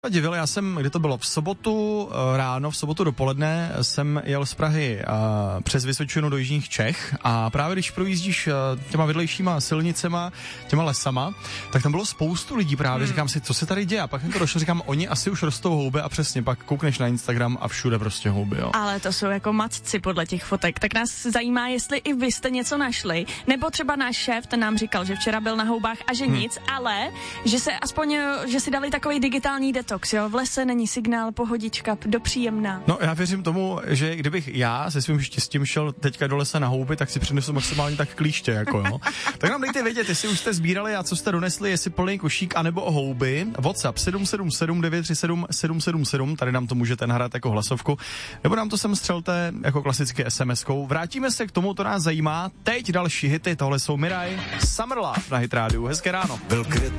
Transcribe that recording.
Divil, já jsem, kdy to bylo v sobotu ráno, v sobotu dopoledne jsem jel z Prahy přes Vysočinu do jižních Čech a právě když projíždíš těma vedlejšíma silnicema, těma lesama, tak tam bylo spoustu lidí právě, říkám si, co se tady děje, a pak mi to došlo, říkám, oni asi už rostou houby a přesně pak koukneš na Instagram a všude prostě houby, jo. Ale to jsou jako matci podle těch fotek, tak nás zajímá, jestli i vy jste něco našli, nebo třeba náš šéf, ten nám říkal, že včera byl na houbách a že nic, ale že se aspoň, že si dali takový digitální detox, jo, v lese není signál, pohodička, dopříjemná. No, já věřím tomu, že kdybych já se svým štěstím šel teďka do lesa na houby, tak si přinesu maximálně tak klíště, jako jo. Tak nám dejte vědět, jestli už jste sbírali a co jste donesli, jestli plný košík anebo o houby. WhatsApp 777 937 777, tady nám to můžete nahrát jako hlasovku, nebo nám to sem střelte jako klasicky SMS-kou. Vrátíme se k tomu, to nás zajímá. Teď další hity, tohle jsou Mirai, Summer Love na Hit Rádiu. Hezké ráno.